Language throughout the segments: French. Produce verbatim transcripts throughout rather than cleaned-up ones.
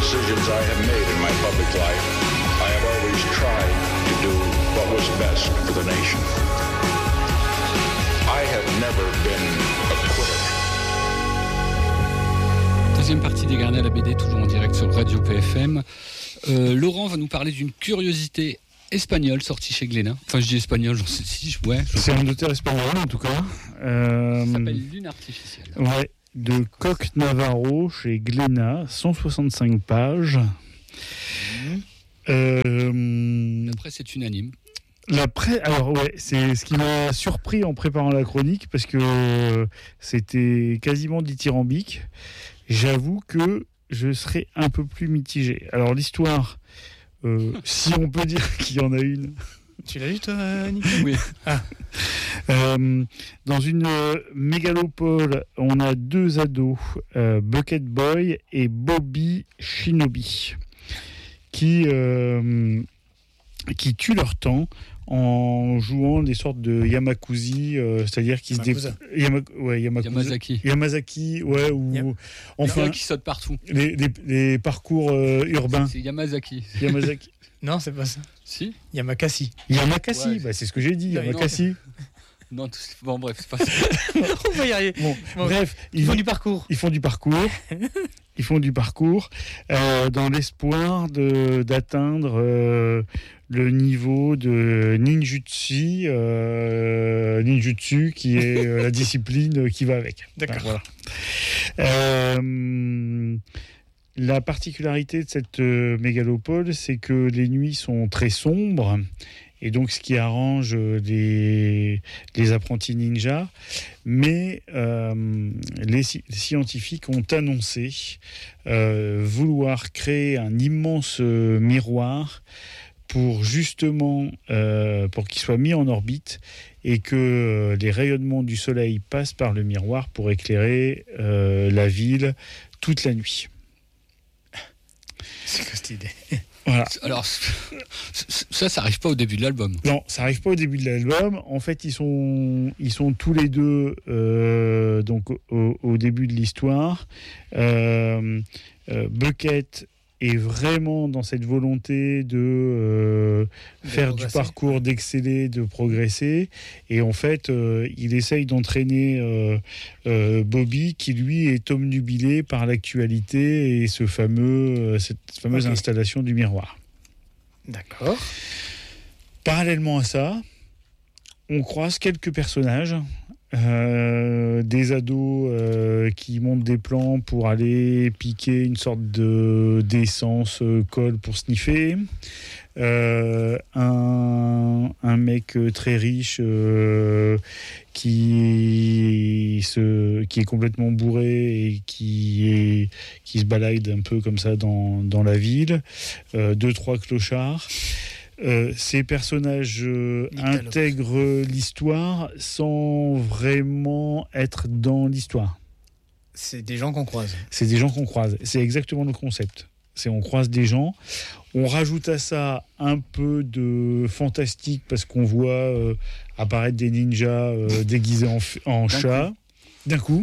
decisions I have made in my public life, I have always tried to do what was best for the nation. I have never been a quitter. Deuxième partie des Garnets à la B D, toujours en direct sur Radio P F M. Euh, Laurent va nous parler d'une curiosité espagnole sortie chez Glénat. Enfin, je dis espagnol, j'en sais si, ouais. C'est un auteur espagnol en tout cas. Euh, Ça s'appelle Lune artificielle. Ouais, de Coq Navarro chez Glénat, cent soixante-cinq pages. Mmh. Euh, Après, c'est unanime. L'après, alors ouais, c'est ce qui m'a surpris en préparant la chronique parce que c'était quasiment dithyrambique. J'avoue que je serais un peu plus mitigé. Alors l'histoire, euh, si on peut dire qu'il y en a une. Tu l'as lu toi, Nico ? Oui. Ah. Euh, dans une euh, mégalopole, on a deux ados, euh, Bucket Boy et Bobby Shinobi, qui euh, qui tuent leur temps en jouant des sortes de Yamakuzi, euh, c'est-à-dire qu'ils se dé... Yama... ouais, Yamakuza. Yamazaki. Yamazaki, ouais, ou Yam... enfin qui saute partout. Les, les, les parcours euh, urbains. C'est, c'est Yamazaki. Yamazaki. Non, c'est pas ça. Si. Yamakasi. Yamakasi, ouais. bah, c'est ce que j'ai dit. Non, Yamakasi. Non, tout... bon bref, c'est pas ça. On va y arriver. Bon, bon, bref, ils, ils font du parcours. Ils font du parcours. Ils font du parcours euh, dans l'espoir de, d'atteindre euh, le niveau de ninjutsu, euh, ninjutsu qui est euh, la discipline qui va avec. D'accord. Enfin, voilà. Euh, la particularité de cette euh, mégalopole, c'est que les nuits sont très sombres. Et donc, ce qui arrange les, les apprentis ninjas. Mais euh, les, les scientifiques ont annoncé euh, vouloir créer un immense euh, miroir pour justement euh, pour qu'il soit mis en orbite et que euh, les rayonnements du soleil passent par le miroir pour éclairer euh, la ville toute la nuit. C'est quoi cette idée ? Voilà. Alors, ça, ça n'arrive pas au début de l'album. Non, ça n'arrive pas au début de l'album. En fait, ils sont, ils sont tous les deux euh, donc au, au début de l'histoire. Euh, euh, Bucket est vraiment dans cette volonté de, euh, de faire du parcours, d'exceller, de progresser. Et en fait, euh, il essaye d'entraîner euh, euh, Bobby, qui lui est obnubilé par l'actualité et ce fameux, euh, cette fameuse okay. installation du miroir. D'accord. Parallèlement à ça, on croise quelques personnages. Euh, des ados euh, qui montent des plans pour aller piquer une sorte de d'essence euh, colle pour sniffer, euh, un, un mec très riche euh, qui se qui est complètement bourré et qui est qui se balade un peu comme ça dans dans la ville, euh, deux trois clochards. Euh, ces personnages euh, intègrent l'histoire sans vraiment être dans l'histoire. C'est des gens qu'on croise. C'est des gens qu'on croise. C'est exactement le concept. C'est on croise des gens. On rajoute à ça un peu de fantastique parce qu'on voit euh, apparaître des ninjas euh, déguisés en, en D'un chat. Coup. D'un coup.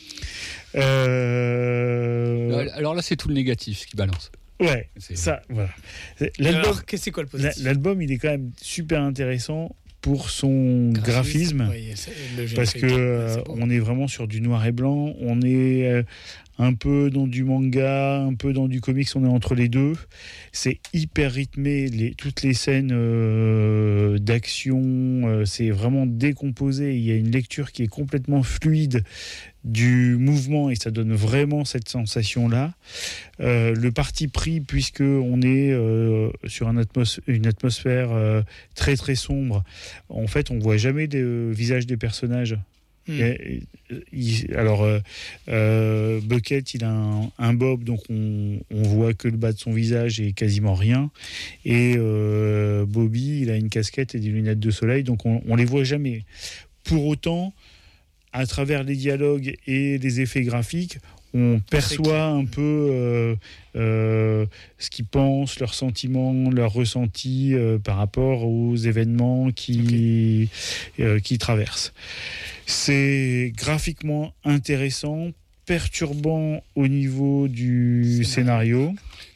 Euh... Alors là, c'est tout le négatif ce qui balance. Ouais, c'est ça, voilà. L'album, Alors, c'est quoi le positif ? L'album, il est quand même super intéressant pour son graphisme, graphisme oui, c'est, le parce que euh, c'est bon. On est vraiment sur du noir et blanc. On est euh, un peu dans du manga, un peu dans du comics. On est entre les deux. C'est hyper rythmé. Les, toutes les scènes euh, d'action, euh, c'est vraiment décomposé. Il y a une lecture qui est complètement fluide du mouvement et ça donne vraiment cette sensation-là. Euh, le parti pris, puisque on est euh, sur un atmos- une atmosphère euh, très très sombre, en fait, on voit jamais le visage des personnages. Mmh. Et, il, alors, euh, euh, Bucket, il a un, un bob, donc on, on voit que le bas de son visage et quasiment rien. Et euh, Bobby, il a une casquette et des lunettes de soleil, donc on, on les voit jamais. Pour autant, à travers les dialogues et les effets graphiques, on perçoit un peu euh, euh, ce qu'ils pensent, leurs sentiments, leurs ressentis euh, par rapport aux événements qui, okay. euh, qui traversent. C'est graphiquement intéressant, perturbant au niveau du scénario. scénario.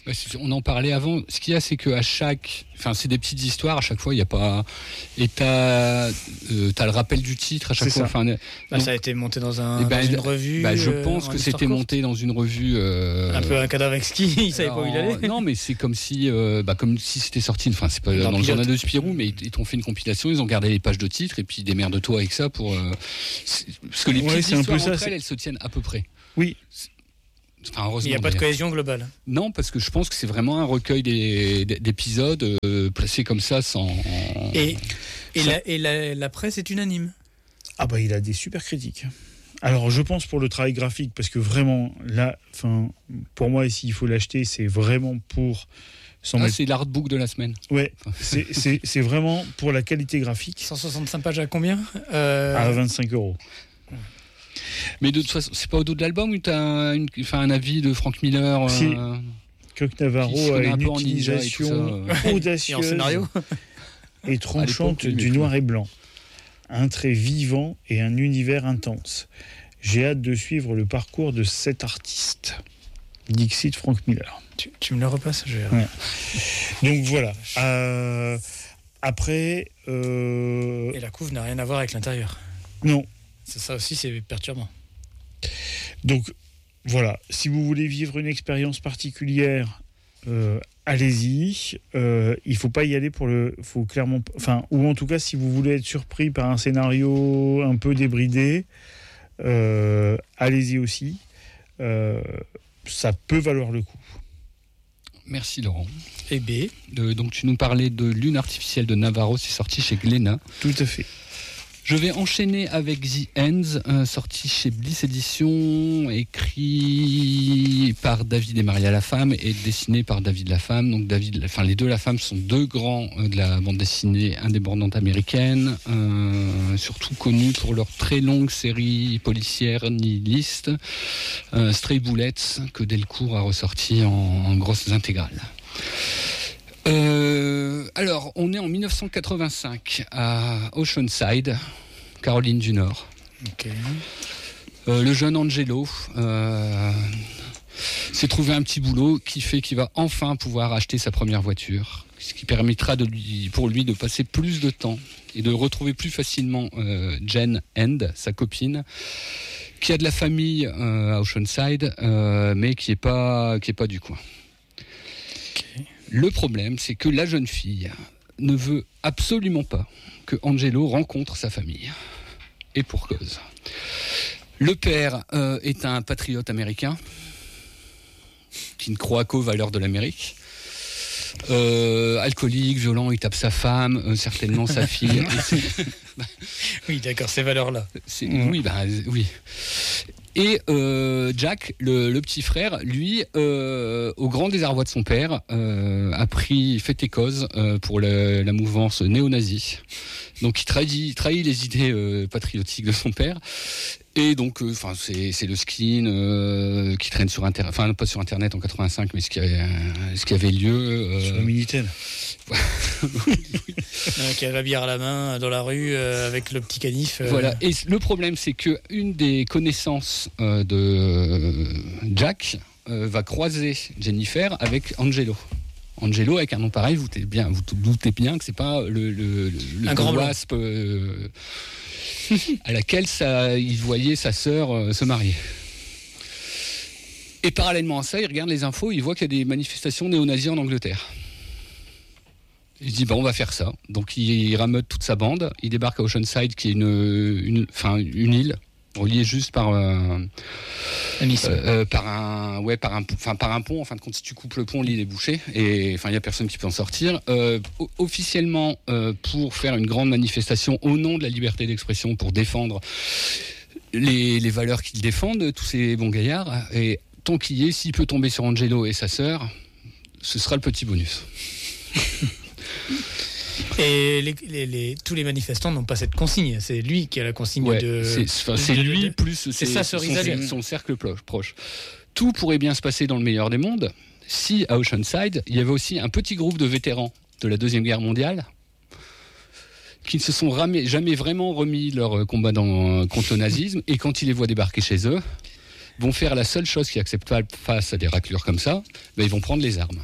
On en parlait avant. Ce qu'il y a, c'est qu'à chaque, enfin, c'est des petites histoires. À chaque fois, il n'y a pas. Et t'as, euh, t'as le rappel du titre à chaque c'est fois. Ça. Enfin, bah, ça a été monté dans, un, bah, dans une revue. Bah, je pense euh, que c'était monté dans une revue. Euh, un peu un cadavre exquis. Il savait pas où il allait. Non, mais c'est comme si, euh, bah, comme si c'était sorti. Enfin, c'est pas dans, dans le journal de Spirou, mais ils, ils t'ont fait une compilation. Ils ont gardé les pages de titres et puis démerde-toi avec ça pour. Euh, parce que les ouais, petites c'est histoires un peu entre ça, elles, elles se tiennent à peu près. Oui. Enfin, il n'y a pas de cohésion globale. Non, parce que je pense que c'est vraiment un recueil des, des, d'épisodes euh, placés comme ça sans. Et, et, ça... la, et la, la presse est unanime. Ah bah il a des super critiques. Alors je pense pour le travail graphique, parce que vraiment là, enfin pour moi ici il faut l'acheter, c'est vraiment pour. Ah, mettre... c'est l'artbook de la semaine. Ouais, c'est, c'est, c'est vraiment pour la qualité graphique. cent soixante-cinq pages à combien euh... À vingt-cinq euros. Mais de toute façon, c'est pas au dos de l'album où tu as une, enfin, un avis de Frank Miller si. euh, Coq Navarro a une utilisation et audacieuse et, en scénario et tranchante du noir et blanc. Un trait vivant et un univers intense. J'ai hâte de suivre le parcours de cet artiste. Dixit Frank Miller. Tu, tu me le repasses je... ouais. Donc voilà. Euh, après... Euh... Et la couve n'a rien à voir avec l'intérieur. Non. C'est ça aussi, c'est perturbant. Donc, voilà. Si vous voulez vivre une expérience particulière, euh, allez-y. Euh, il ne faut pas y aller pour le... Faut clairement... Enfin, ou en tout cas, si vous voulez être surpris par un scénario un peu débridé, euh, allez-y aussi. Euh, ça peut valoir le coup. Merci Laurent. Et B. De, donc, tu nous parlais de Lune artificielle de Navarro, c'est sorti chez Glénat. Tout à fait. Je vais enchaîner avec The Ends, euh, sorti chez Bliss Éditions, écrit par David et Maria Lafemme et dessiné par David Lafemme. Donc David, enfin les deux Lafemme sont deux grands euh, de la bande dessinée indépendante américaine, euh, surtout connus pour leur très longue série policière nihiliste, euh, Stray Bullets, que Delcourt a ressorti en, en grosses intégrales. Euh, alors, on est en dix-neuf cent quatre-vingt-cinq à Oceanside, Caroline du Nord. Okay. Euh, le jeune Angelo euh, s'est trouvé un petit boulot qui fait qu'il va enfin pouvoir acheter sa première voiture, ce qui permettra de lui, pour lui de passer plus de temps et de retrouver plus facilement euh, Jen End, sa copine, qui a de la famille euh, à Oceanside, euh, mais qui n'est pas, qui est pas du coin. Okay. Le problème, c'est que la jeune fille ne veut absolument pas que Angelo rencontre sa famille. Et pour cause. Le père euh, est un patriote américain qui ne croit qu'aux valeurs de l'Amérique. Euh, alcoolique, violent, il tape sa femme, euh, certainement sa fille. Oui, d'accord, ces valeurs-là. C'est, mmh. Oui, bah, oui. Et euh, Jack, le, le petit frère, lui, euh, au grand désarroi de son père, euh, a pris fait et cause euh, pour le, la mouvance néo-nazie. Donc il trahit, trahit les idées euh, patriotiques de son père. Et donc, enfin, euh, c'est, c'est le skin euh, qui traîne sur internet, enfin pas sur internet en quatre-vingt-cinq, mais ce qui avait, euh, ce qui avait lieu euh... sur le Minitel. oui. euh, qui a la bière à la main dans la rue euh, avec le petit canif. Euh... Voilà. Et le problème, c'est que une des connaissances euh, de Jack euh, va croiser Jennifer avec Angelo. Angelo, avec un nom pareil, vous doutez bien, vous doutez bien que c'est pas le, le, le, un grand wasp euh, à laquelle ça, il voyait sa sœur euh, se marier. Et parallèlement à ça, il regarde les infos, il voit qu'il y a des manifestations néo-nazies en Angleterre. Il se dit, bah, on va faire ça. Donc il, il rameute toute sa bande, il débarque à Oceanside, qui est une, une, enfin, une île, reliée juste par, euh, euh, euh, par, un, ouais, par, un, enfin, par un pont. En fin de compte, si tu coupes le pont, l'île est bouchée, et enfin, il n'y a personne qui peut en sortir. Euh, officiellement, euh, pour faire une grande manifestation au nom de la liberté d'expression, pour défendre les, les valeurs qu'ils défendent, tous ces bons gaillards, et tant qu'il y est, s'il peut tomber sur Angelo et sa sœur, ce sera le petit bonus. Et les, les, les, tous les manifestants n'ont pas cette consigne. C'est lui qui a la consigne ouais, de... C'est, enfin, c'est de, lui de, plus c'est c'est ça, son, son, son cercle proche. Tout pourrait bien se passer dans le meilleur des mondes si, à Oceanside, il y avait aussi un petit groupe de vétérans de la Deuxième Guerre mondiale qui ne se sont ramé, jamais vraiment remis leur combat dans, contre le nazisme. Et quand ils les voient débarquer chez eux, vont faire la seule chose qu'ils n'acceptent pas face à des raclures comme ça, ben ils vont prendre les armes.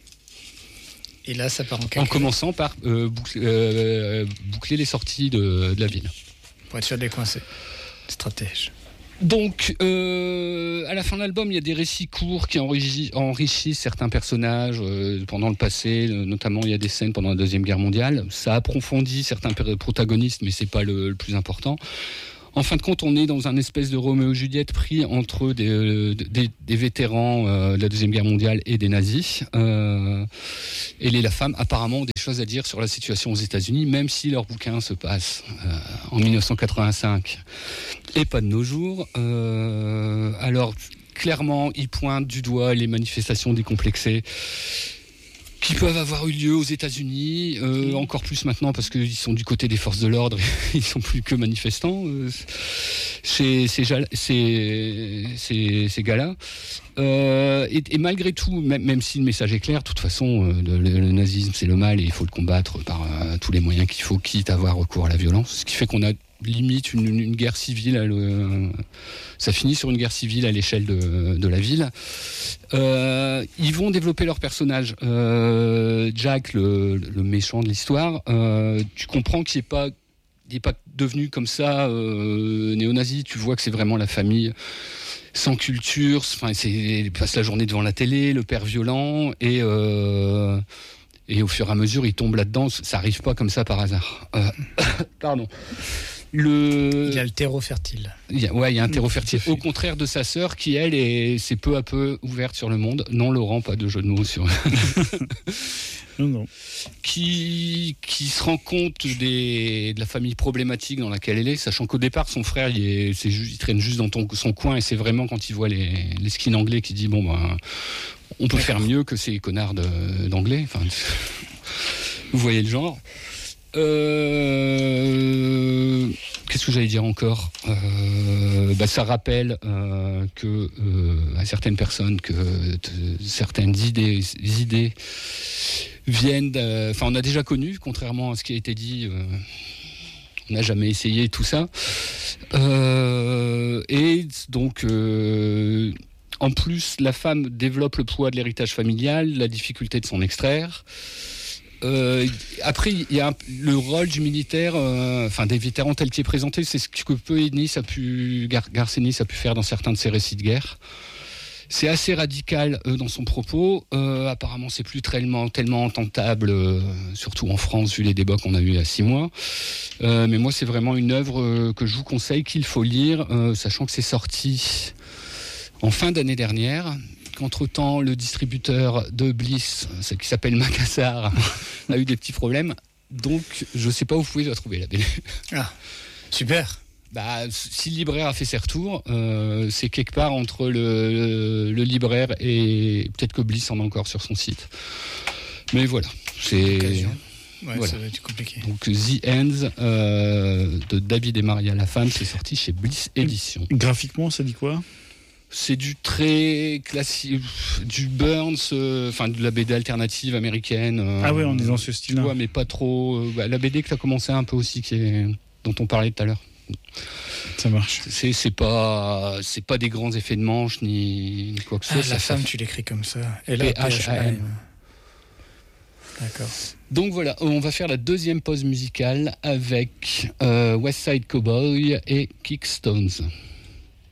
Et là, ça part en cacahuète. En commençant par euh, boucler, euh, boucler les sorties de, de la ville. Pour être sûr de les coincer. Stratège. Donc, euh, à la fin de l'album, il y a des récits courts qui enrichissent, enrichissent certains personnages euh, pendant le passé. Notamment, il y a des scènes pendant la Deuxième Guerre mondiale. Ça approfondit certains protagonistes, mais c'est pas le, le plus important. En fin de compte, on est dans un espèce de Roméo et Juliette pris entre des, des, des vétérans euh, de la Deuxième Guerre mondiale et des nazis. Euh, et les La Femme, apparemment, ont des choses à dire sur la situation aux États-Unis, même si leur bouquin se passe euh, en dix-neuf cent quatre-vingt-cinq et pas de nos jours. Euh, alors, clairement, ils pointent du doigt les manifestations décomplexées qui peuvent avoir eu lieu aux États-Unis, euh, encore plus maintenant parce qu'ils sont du côté des forces de l'ordre, ils sont plus que manifestants. Euh, ces, ces, ces, ces, ces gars-là. Euh, et, et malgré tout, même, même si le message est clair, de toute façon, euh, le, le nazisme c'est le mal et il faut le combattre par euh, tous les moyens qu'il faut, quitte à avoir recours à la violence. Ce qui fait qu'on a limite une, une guerre civile, à le, ça finit sur une guerre civile à l'échelle de, de la ville. Euh, ils vont développer leur personnage. Euh, Jack, le, le méchant de l'histoire, euh, tu comprends qu'il n'est pas, il n'est pas devenu comme ça euh, néo-nazi. Tu vois que c'est vraiment la famille sans culture. Enfin, c'est, il passe la journée devant la télé, le père violent et euh, et au fur et à mesure, il tombe là-dedans. Ça arrive pas comme ça par hasard. Euh, pardon. Le... Il y a le terreau fertile. Il y a, ouais, il y a un terreau fertile. Au contraire de sa sœur, qui elle est, s'est peu à peu ouverte sur le monde. Non, Laurent, pas de jeu de mots sur. non, non. Qui, qui se rend compte des, de la famille problématique dans laquelle elle est, sachant qu'au départ, son frère, il, est, c'est juste, il traîne juste dans ton, son coin, et c'est vraiment quand il voit les, les skins anglais qui dit bon, ben, on peut faire mieux que ces connards de, d'anglais. Enfin, vous voyez le genre. Euh, qu'est-ce que j'allais dire encore euh, bah, ça rappelle euh, que euh, à certaines personnes que t- certaines idées, idées viennent. Enfin, on a déjà connu, contrairement à ce qui a été dit. Euh, on n'a jamais essayé tout ça. Euh, et donc. Euh, en plus, la femme développe le poids de l'héritage familial, la difficulté de s'en extraire. Euh, après, il y a un, le rôle du militaire, euh, enfin des vétérans tel qu'il est présenté, c'est ce que peu Ennis a pu, Gar- Garcenis a pu faire dans certains de ses récits de guerre. C'est assez radical euh, dans son propos. Euh, apparemment, c'est plus tellement, tellement entendable, euh, surtout en France, vu les débats qu'on a eu il y a six mois. Euh, mais moi, c'est vraiment une œuvre euh, que je vous conseille, qu'il faut lire, euh, sachant que c'est sorti en fin d'année dernière. Qu'entre-temps, le distributeur de Bliss, qui s'appelle Macassar, a eu des petits problèmes. Donc, je ne sais pas où vous pouvez la trouver, la B D. Ah, super. Bah, si le libraire a fait ses retours, euh, c'est quelque part entre le, le, le libraire et peut-être que Bliss en a encore sur son site. Mais voilà, c'est... Ouais, voilà. Ça va être compliqué. Donc, The Ends euh, de David et Maria La Femme, c'est sorti chez Bliss Éditions. Graphiquement, ça dit quoi ? C'est du très classique, du Burns, enfin euh, de la B D alternative américaine. Euh, ah ouais, on est dans ce style-là. Ouais, mais pas trop. Euh, bah, la B D que tu as commencé un peu aussi, qui est, dont on parlait tout à l'heure. Ça marche. C'est, c'est pas, c'est pas des grands effets de manche ni, ni quoi que ce soit. Ah, la ça, femme, ça... tu l'écris comme ça. Et là, P H A M. D'accord. Donc voilà, on va faire la deuxième pause musicale avec euh, West Side Cowboy et Kickstones.